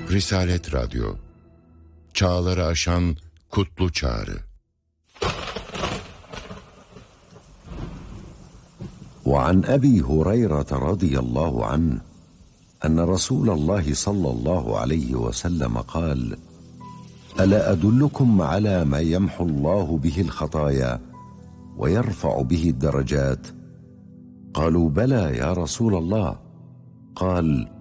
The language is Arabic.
Risalet Radyo, çağları aşan kutlu çağrı. وعن أبي هريرة رضي الله عنه أن رسول الله صلى الله عليه وسلم قال: ألا أدلكم على ما يمحو الله به الخطايا ويرفع به الدرجات؟ قالوا: بلى يا رسول الله. قال: